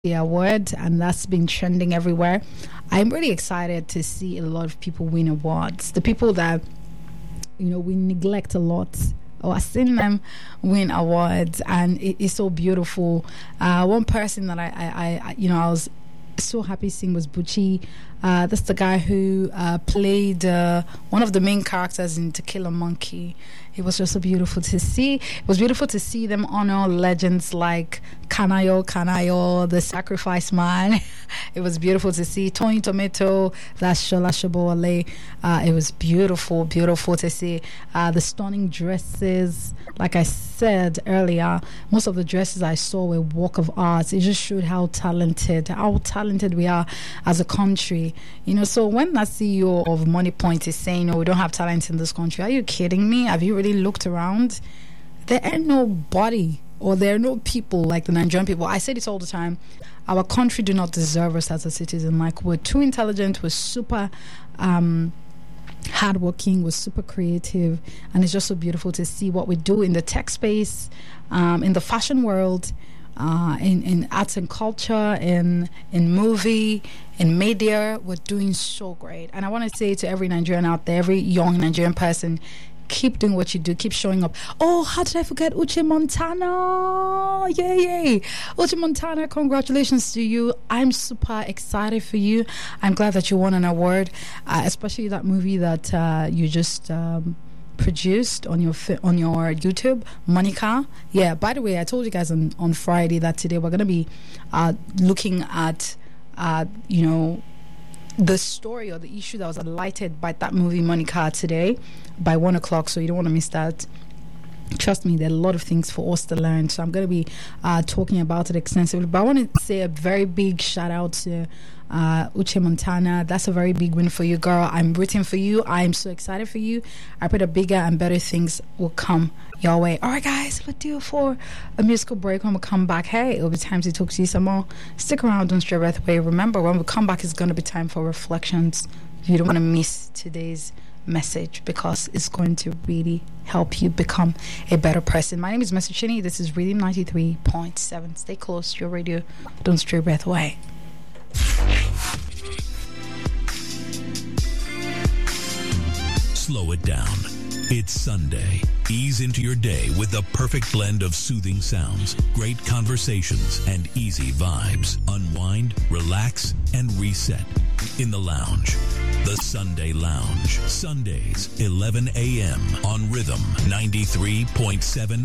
award, and that's been trending everywhere. I'm really excited to see a lot of people win awards. The people that we neglect a lot. Oh, I've seen them win awards, and it's so beautiful. One person that I was so happy seeing was Bucci. That's the guy who played one of the main characters in To Kill a Monkey. It was just so beautiful to see. It was beautiful to see them honor legends like Kanayo, the Sacrifice Man. It was beautiful to see Tony Tomato, that's Shola Shobowale. It was beautiful to see the stunning dresses. Like I said earlier, most of the dresses I saw were work of art. It just showed how talented we are as a country. So when that CEO of Money Point is saying, "Oh, we don't have talent in this country," are you kidding me? Have you really looked around? There ain't nobody, or there are no people like the Nigerian people. I say this all the time. Our country do not deserve us as a citizen. Like, we're too intelligent, we're super hardworking, we're super creative, and it's just so beautiful to see what we do in the tech space, in the fashion world, in arts and culture, in movie, in media. We're doing so great. And I want to say to every Nigerian out there, every young Nigerian person, keep doing what you do, keep showing up. Oh, how did I forget Uche Montana? Yay. Uche Montana, congratulations to you. I'm super excited for you. I'm glad that you won an award, especially that movie that you just produced on your YouTube, Monica. Yeah, by the way, I told you guys on Friday that today we're going to be looking at the story or the issue that was highlighted by that movie Monica today by 1 o'clock, so you don't want to miss that. Trust me, there are a lot of things for us to learn, so I'm going to be talking about it extensively. But I want to say a very big shout out to Uche Montana. That's a very big win for you, girl. I'm rooting for you. I'm so excited for you. I pray that bigger and better things will come your way. All right, guys, we'll do it for a musical break. When we come back, hey, it'll be time to talk to you some more. Stick around, don't stray breath away. Remember, when we come back, it's going to be time for reflections. You don't want to miss today's message, because it's going to really help you become a better person. My name is Mr. Chinny. This is Rhythm 93.7. Stay close to your radio. Don't stray breath away. Slow it down. It's Sunday. Ease into your day with the perfect blend of soothing sounds, great conversations, and easy vibes. Unwind, relax, and reset in the lounge. The Sunday Lounge. Sundays, 11 a.m. on Rhythm 93.7